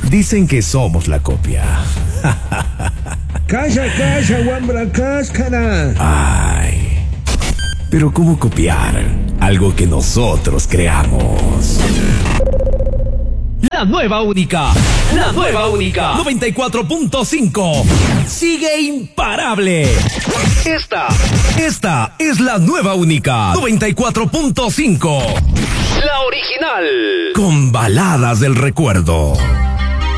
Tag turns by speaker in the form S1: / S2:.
S1: Dicen que somos la copia.
S2: Calla, guambra, cáscara.
S1: Ay, pero ¿cómo copiar algo que nosotros creamos?
S3: La nueva única 94.5 sigue imparable. Esta es la nueva única 94.5, la original, con baladas del recuerdo.